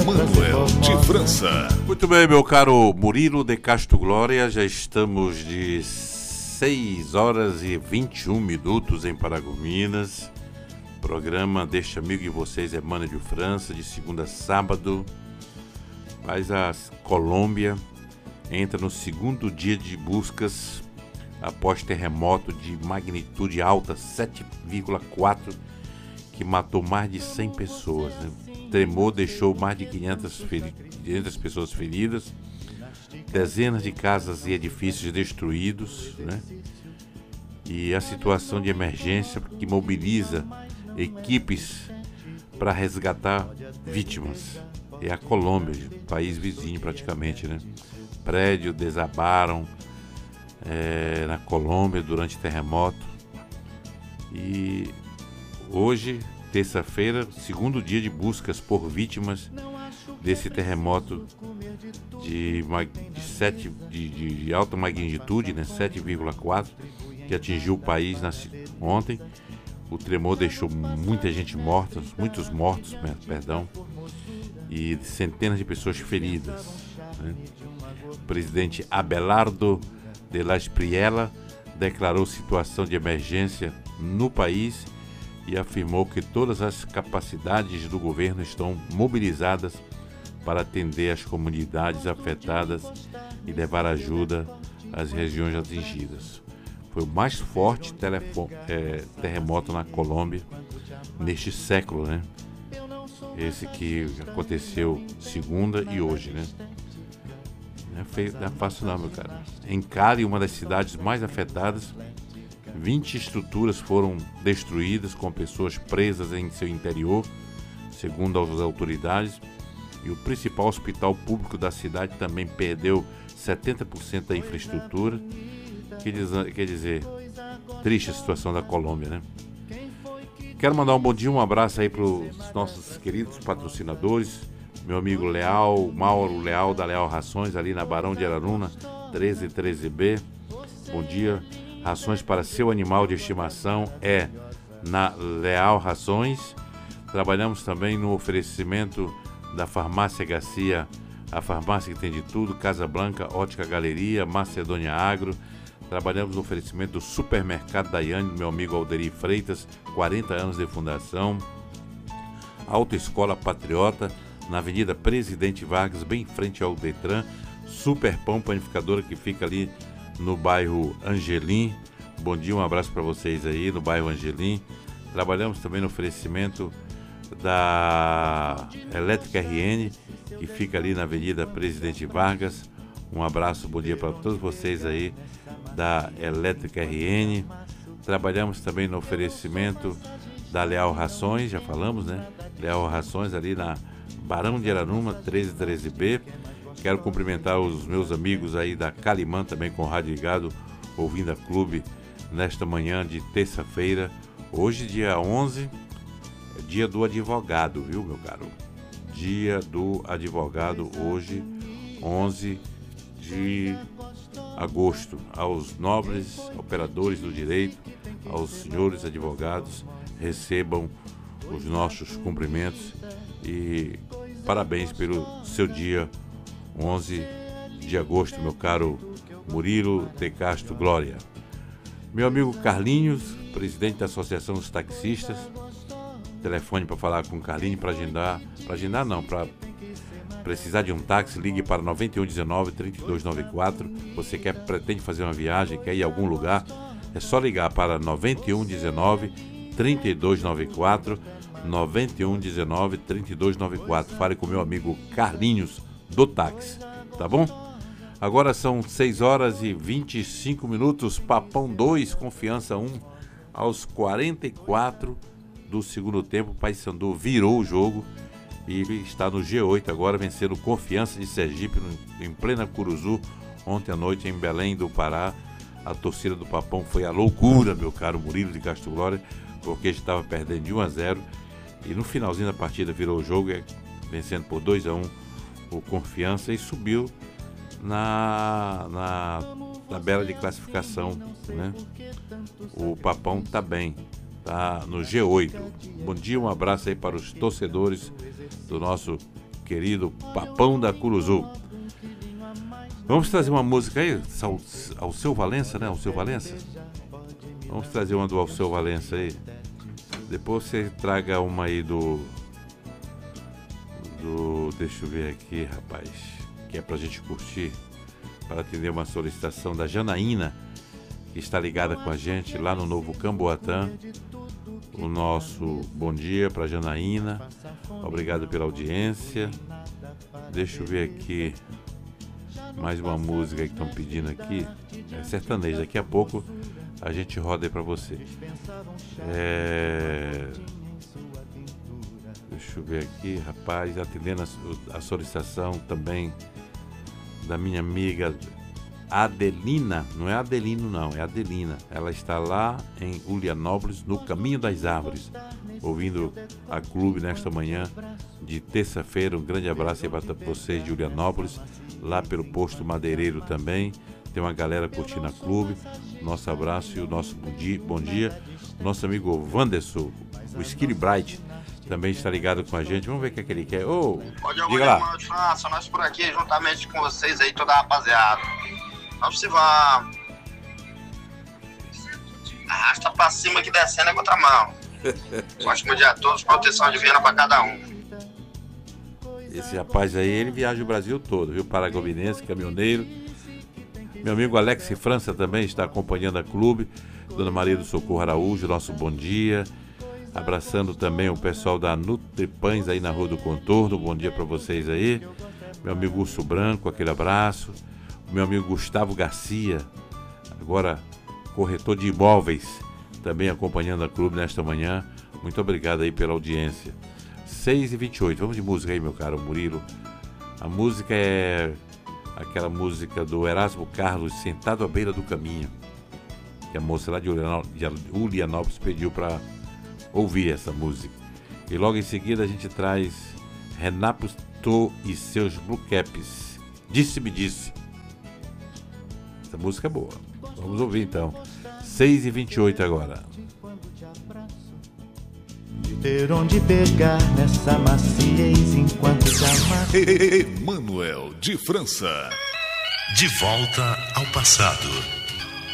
Manuel de França. Muito bem, meu caro Murilo de Castro Glória, já estamos de 6 horas e 21 minutos em Paragominas. Programa deste amigo de vocês é Manuel de França, de segunda a sábado. Mas a Colômbia entra no segundo dia de buscas após terremoto de magnitude alta, 7,4, que matou mais de 100 pessoas, né? Tremor deixou mais de 500 pessoas feridas, dezenas de casas e edifícios destruídos, né? E a situação de emergência que mobiliza equipes para resgatar vítimas. É a Colômbia, país vizinho praticamente, né? Prédios desabaram na Colômbia durante terremoto. E hoje, terça-feira, segundo dia de buscas por vítimas desse terremoto de alta magnitude, né, 7,4, que atingiu o país ontem. O tremor deixou muita gente morta, muitos mortos, e centenas de pessoas feridas, né? O presidente Abelardo de la Espriella declarou situação de emergência no país e afirmou que todas as capacidades do governo estão mobilizadas para atender as comunidades afetadas e levar ajuda às regiões atingidas. Foi o mais forte terremoto na Colômbia neste século, né? Esse que aconteceu segunda e hoje, né? Não é fácil não, meu cara. Em Cali, uma das cidades mais afetadas, 20 estruturas foram destruídas com pessoas presas em seu interior, segundo as autoridades, e o principal hospital público da cidade também perdeu 70% da infraestrutura. Quer dizer, triste a situação da Colômbia, né? Quero mandar um bom dia, um abraço aí para os nossos queridos patrocinadores, meu amigo Leal, Mauro Leal da Leal Rações, ali na Barão de Araruna, 1313B. Bom dia. Rações para seu animal de estimação é na Leal Rações. Trabalhamos também no oferecimento da Farmácia Garcia, a farmácia que tem de tudo, Casa Blanca, Ótica Galeria, Macedônia Agro. Trabalhamos no oferecimento do Supermercado Daiane, meu amigo Alderi Freitas, 40 anos de fundação. Autoescola Patriota, na Avenida Presidente Vargas, bem em frente ao Detran. Super Pão Panificadora, que fica ali no bairro Angelim. Bom dia, um abraço para vocês aí no bairro Angelim. Trabalhamos também no oferecimento da Elétrica RN, que fica ali na Avenida Presidente Vargas. Um abraço, bom dia para todos vocês aí da Elétrica RN. Trabalhamos também no oferecimento da Leal Rações, já falamos, né? Leal Rações ali na Barão de Araruma, 1313B. Quero cumprimentar os meus amigos aí da Calimã, também com o rádio ligado, ouvindo a Clube, nesta manhã de terça-feira. Hoje, dia 11, é dia do advogado, viu, meu caro? Dia do advogado, hoje, 11 de agosto. Aos nobres operadores do direito, aos senhores advogados, recebam os nossos cumprimentos e parabéns pelo seu dia 11 de agosto, meu caro Murilo de Castro Glória. Meu amigo Carlinhos, presidente da Associação dos Taxistas, telefone para falar com o Carlinhos para precisar de um táxi, ligue para 9119-3294. Você pretende fazer uma viagem, quer ir a algum lugar, é só ligar para 9119-3294, 9119-3294. Fale com meu amigo Carlinhos do táxi, tá bom? Agora são 6 horas e 25 minutos, Papão 2, Confiança 1, aos 44 do segundo tempo, o Paysandu virou o jogo e está no G8 agora, vencendo Confiança de Sergipe em plena Curuzu. Ontem à noite em Belém do Pará, a torcida do Papão foi a loucura, meu caro Murilo de Castro Glória, porque estava perdendo de 1-0 e no finalzinho da partida virou o jogo, vencendo por 2-1 o Confiança e subiu na tabela de classificação, né? O Papão está bem, está no G8. Bom dia, um abraço aí para os torcedores do nosso querido Papão da Curuzu. Vamos trazer uma música aí, Alceu Valença, né? Alceu Valença? Vamos trazer uma do Alceu Valença aí. Depois você traga uma aí do... Deixa eu ver aqui, rapaz. Que é pra gente curtir. Para atender uma solicitação da Janaína, que está ligada com a gente lá no Novo Camboatã. O nosso bom dia para Janaína. Obrigado pela audiência. Deixa eu ver aqui. Mais uma música que estão pedindo aqui. É sertanejo. Daqui a pouco a gente roda aí pra você. Deixa eu ver aqui, rapaz. Atendendo a solicitação também da minha amiga Adelina. Não é Adelino não, é Adelina. Ela está lá em Ulianópolis, no Caminho das Árvores, ouvindo a Clube nesta manhã de terça-feira. Um grande abraço aí para vocês de Ulianópolis, lá pelo Posto Madeireiro também. Tem uma galera curtindo a Clube. Nosso abraço e o nosso bom dia. Nosso amigo Wanderson, o Skilly Bright, também está ligado com a gente. Vamos ver o que é que ele quer. Diga lá. Mano de França, nós por aqui, juntamente com vocês aí, toda a rapaziada. Vamos se vamos. Arrasta pra cima que descendo é contramão. Ótimo dia a todos, proteção divina pra cada um. Esse rapaz aí, ele viaja o Brasil todo, viu? Paragominense, caminhoneiro. Meu amigo Alex França também está acompanhando a Clube. Dona Maria do Socorro Araújo, nosso bom dia. Abraçando também o pessoal da Nutripães aí na Rua do Contorno. Bom dia para vocês aí. Meu amigo Urso Branco, aquele abraço. Meu amigo Gustavo Garcia, agora corretor de imóveis, também acompanhando a Clube nesta manhã. Muito obrigado aí pela audiência. 6h28, vamos de música aí, meu caro Murilo. A música é aquela música do Erasmo Carlos, Sentado à Beira do Caminho, que a moça lá de Ulianópolis pediu para ouvir essa música. E logo em seguida a gente traz Renato e seus Blue Caps, Disse-me Disse. Essa música é boa. Vamos ouvir então. 6h28 agora. De ter onde pegar nessa maciez enquanto te amar. Emanuel de França. De volta ao passado.